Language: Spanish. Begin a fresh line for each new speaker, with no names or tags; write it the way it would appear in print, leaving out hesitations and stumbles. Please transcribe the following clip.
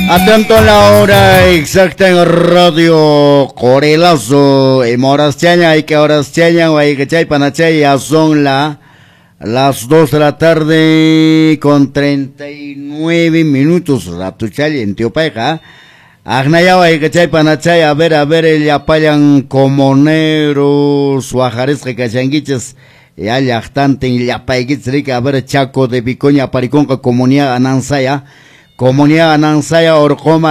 Atento a la hora exacta en Radio Corelazo. En horas chaña, hay que horas chaña, o hay que chay panachay, ya son las 2 de la tarde con 39 minutos. Raptuchay en Teopeja. Agnaya, hay que chay panachay, a ver, el yapayan comoneros, suajares que cachanguiches. Ya llactante, yapayguiches, rica, a ver, Chaco de Picoña, Pariconca, Comunidad Anansaya. Comunidad Anansaya, Orcoma.